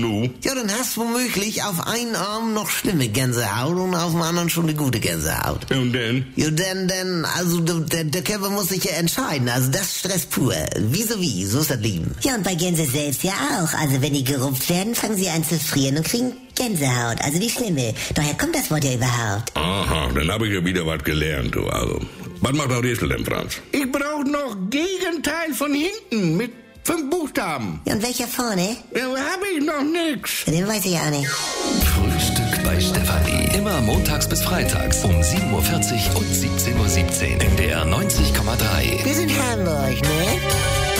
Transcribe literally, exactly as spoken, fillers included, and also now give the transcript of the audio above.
Nu? Ja, dann hast du womöglich auf einen Arm noch schlimme Gänsehaut und auf dem anderen schon eine gute Gänsehaut. Ja, und denn? Ja, denn, denn, also der, der Körper muss sich ja entscheiden. Also das ist Stress pur. Wie so wie, so ist das Leben. Ja, und bei Gänse selbst ja auch. Also wenn die gerupft werden, fangen sie an zu frieren und kriegen Gänsehaut. Also die Schlimme. Daher kommt das Wort ja überhaupt. Aha, dann habe ich ja wieder was gelernt, du also. Was macht der Rätsel denn, Franz? Ich brauche noch Gegenteil von hinten mit fünf Buchstaben. Ja, und welcher vorne? Ja, habe ich noch nix. Ja, den weiß ich auch nicht. Frühstück bei Stefanie. Immer montags bis freitags um sieben Uhr vierzig und siebzehn Uhr siebzehn. N D R neunzig Komma drei. Wir sind Hamburg, ne?